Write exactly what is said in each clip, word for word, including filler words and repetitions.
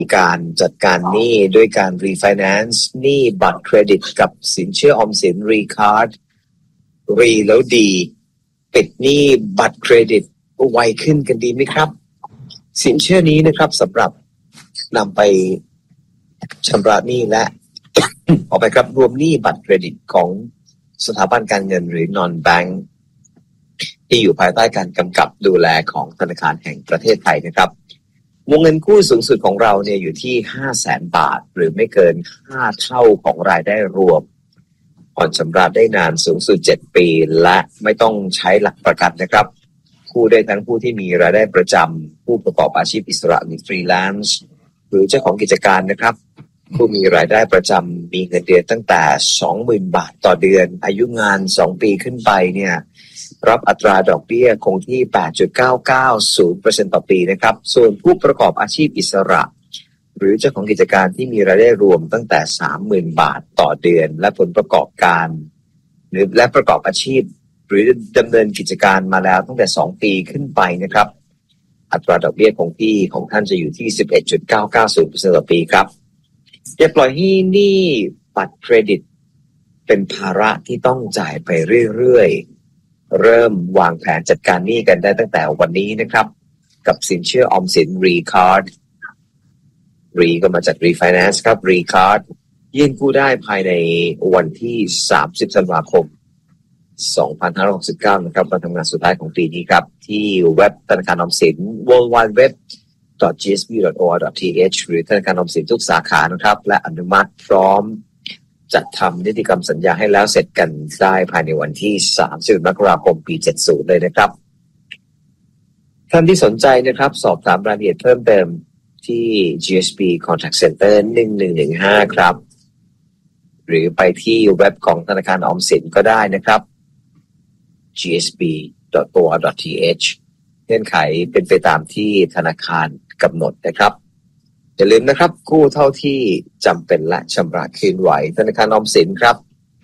การจัดการหนี้ด้วยการรีไฟแนนซ์หนี้บัตรเครดิตกับสินเชื่อออมสินรีคาร์ดรีแล้วดีปิดหนี้บัตรเครดิตไวขึ้นกันดีไหมครับสินเชื่อนี้นะครับสำหรับนำไปชำระหนี้และ ออกไปครับรวมหนี้บัตรเครดิตของสถาบันการเงินหรือ non bank ที่อยู่ภายใต้การกำกับดูแลของธนาคารแห่งประเทศไทยนะครับวงเงินกู้สูงสุดของเราเนี่ยอยู่ที่ ห้าแสน บาทหรือไม่เกินห้าเท่าของรายได้รวมผ่อนชำระได้นานสูงสุดเจ็ดปีและไม่ต้องใช้หลักประกันนะครับกู้ได้ทั้งผู้ที่มีรายได้ประจำผู้ประกอบอาชีพอิสระมีฟรีแลนซ์หรือเจ้าของกิจการนะครับผู้มีรายได้ประจำมีเงินเดือนตั้งแต่ สองหมื่น บาทต่อเดือนอายุงานสองปีขึ้นไปเนี่ยรับอัตราดอกเบี้ยคงที่ แปดจุดเก้าเก้าศูนย์เปอร์เซ็นต์ ต่อปีนะครับส่วนผู้ประกอบอาชีพอิสระหรือเจ้าของกิจการที่มีรายได้รวมตั้งแต่ สามหมื่น บาทต่อเดือนและผลประกอบการหรือและประกอบอาชีพหรือดำเนินกิจการมาแล้วตั้งแต่สองปีขึ้นไปนะครับอัตราดอกเบี้ยคงที่ของท่านจะอยู่ที่ สิบเอ็ดจุดเก้าเก้าศูนย์เปอร์เซ็นต์ ต่อปีครับอย่าปล่อยให้หนี้บัตรเครดิตเป็นภาระที่ต้องจ่ายไปเรื่อยๆเริ่มวางแผนจัดการหนี้กันได้ตั้งแต่วันนี้นะครับกับสินเชื่อออมสินรีคาร์ดรีก็มาจากรีไฟแนนซ์ครับรีคาร์ดยื่นกู้ได้ภายในวันที่สามสิบธันวาคมสองพันห้าร้อยหกสิบเก้านะครับวันทำงานสุดท้ายของปีนี้ครับที่เว็บธนาคารออมสิน ดับเบิลยู ดับเบิลยู ดับเบิลยู ดอท จี เอส บี ดอท โอ อาร์ ดอท ที เอช หรือธนาคารออมสินทุกสาขานะครับและอนุมัติพร้อมจัดทำนิติกรรมสัญญาให้แล้วเสร็จกันได้ภายในวันที่สามสิบมกราคมปีเจ็ดสิบเลยนะครับท่านที่สนใจนะครับสอบถามรายละเอียดเพิ่มเติมที่ จี เอส บี Contact Center หนึ่งหนึ่งหนึ่งห้าครับหรือไปที่เว็บของธนาคารออมสินก็ได้นะครับ จี เอส บี ดอท โอ อาร์ ดอท ที เอช เงื่อนไขเป็นไปตามที่ธนาคารกำหนดนะครับอย่าลืมนะครับกู้เท่าที่จำเป็นและชำระคืนไหวธนาคารออมสินครับ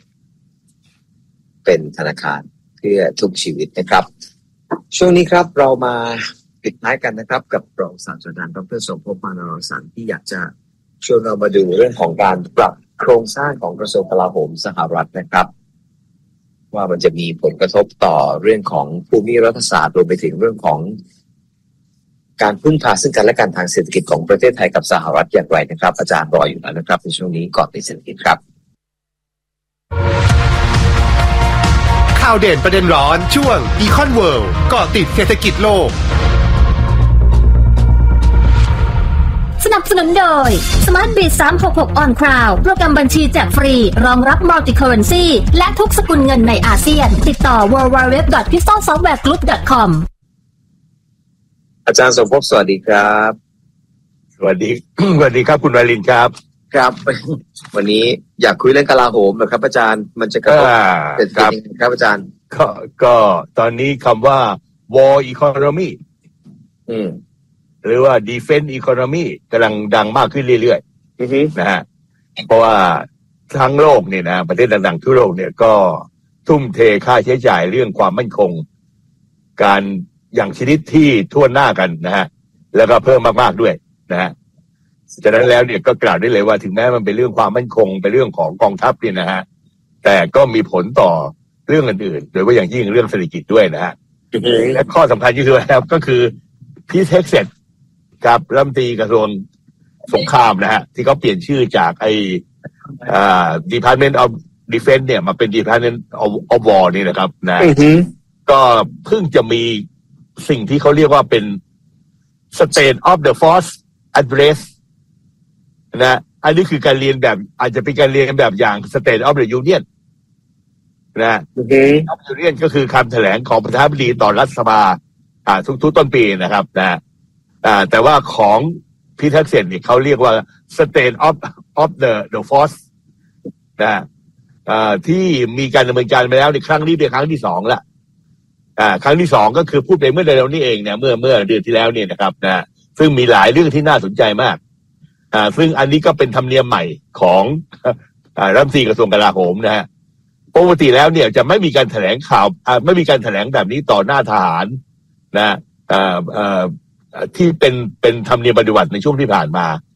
เป็นธนาคารเพื่อทุกชีวิตนะครับช่วงนี้ครับเรามาปิดท้ายกันนะครับกับรองศาสตราจารย์ดร.สมภพ มานรังสรรค์ที่อยากจะชวนเรามาดูเรื่องของการปรับโครงสร้างของกระทรวงกลาโหมสหรัฐนะครับว่ามันจะมีผลกระทบต่อเรื่องของภูมิรัฐศาสตร์รวมไปถึงเรื่องของการพึ่งพาซึ่งกันและกันทางเศรษฐกิจของประเทศไทยกับสหรัฐอย่างไรนะครับอาจารย์รออยู่แล้วนะครับในช่วงนี้ก่อนติดเศรษฐกิจครับข่าวเด่นประเด็นร้อนช่วง Econ World เกาะติดเศรษฐกิจโลกสนับสนุนโดย SmartBiz สามหกหก On Cloud โปรแกรมบัญชีแจกฟรีรองรับ Multi Currency และทุกสกุลเงินในอาเซียนติดต่อ ดับเบิลยู ดับเบิลยู ดับเบิลยู ดอท crystal software group ดอท คอมอาจารย์สมภพสวัสดีครับสวัสดีสวัสดีครับคุณวรินทร์ครับครับวันนี้อยากคุยเรื่องกลาโหมนะครับอาจารย์มันจะกระทบเศรษฐกิจยังไงครับอาจารย์ก็ก็ตอนนี้คำว่า War Economy อืมหรือว่า Defense Economy กำลังดังมากขึ้นเรื่อยๆนะฮะเพราะว่าทั้งโลกเนี่ยนะประเทศต่างๆทั่วโลกเนี่ยก็ทุ่มเทค่าใช้จ่ายเรื่องความมั่นคงการอย่างชนิดที่ทั่วหน้ากันนะฮะแล้วก็เพิ่มมากๆด้วยนะฮะฉะนั้นแล้วเนี่ยก็กล่าวได้เลยว่าถึงแม้มันเป็นเรื่องความมั่นคงเป็นเรื่องของกองทัพเนี่ยนะฮะแต่ก็มีผลต่อเรื่องอื่นๆโดยเฉพาะอย่างยิ่งเรื่องเศรษฐกิจด้วยนะฮะและข้อสำคัญที่สุดแล้วก็คือพีเท็กเซ็ตกับรัฐมนตรีกระทรวงสงครามนะฮะที่เขาเปลี่ยนชื่อจากไอ้อ่า Department of Defense เนี่ยมาเป็น Department of, of War นี่นะครับนะก็เพิ่งจะมีสิ่งที่เขาเรียกว่าเป็น State of the Force Address นะอันนี้คือการเรียนแบบอาจจะเป็นการเรียนแบบอย่าง State of the Union นะ State of the Union ก็คือคำแถลงของประธานาธิบดีต่อรัฐสภาอ่าทุกๆต้นปีนะครับนะอ่าแต่ว่าของพีเท็กเซ็ตเนี่ยเขาเรียกว่า State of of the the Force นะอ่าที่มีการดำเนินการไปแล้วในครั้งนี้เป็นครั้งที่สองละอ่าครั้งที่สองก็คือพูดไปเมื่อเดือนนี้เองเนี่ยเมื่อเมื่อเดือนที่แล้วเนี่ยนะครับนะซึ่งมีหลายเรื่องที่น่าสนใจมากอ่าซึ่งอันนี้ก็เป็นธรรมเนียมใหม่ของอ่ารัฐมนตรีกระทรวงกลาโหมนะฮะปกติแล้วเนี่ยจะไม่มีการแถลงข่าวอ่าไม่มีการแถลงแบบนี้ต่อหน้าทหารนะอ่าอ่าที่เป็นเป็นธรรมเนียมปฏิบัติในช่วงที่ผ่านมา